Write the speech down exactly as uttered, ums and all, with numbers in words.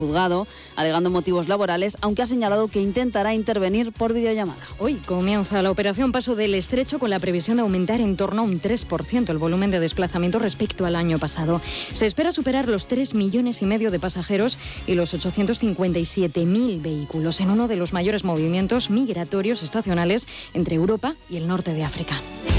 juzgado, alegando motivos laborales, aunque ha señalado que intentará intervenir por videollamada. Hoy comienza la operación Paso del Estrecho con la previsión de aumentar en torno a un tres por ciento el volumen de desplazamiento respecto al año pasado. Se espera superar los tres millones y medio de pasajeros y los ochocientos cincuenta y siete mil vehículos en uno de los mayores movimientos migratorios estacionales entre Europa y el norte de África.